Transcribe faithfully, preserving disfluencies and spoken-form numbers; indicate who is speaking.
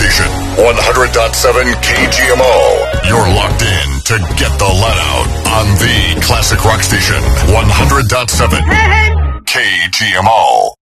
Speaker 1: Station, one hundred point seven K G M O. You're locked in to get the let out on the Classic Rock Station, one hundred point seven K G M O.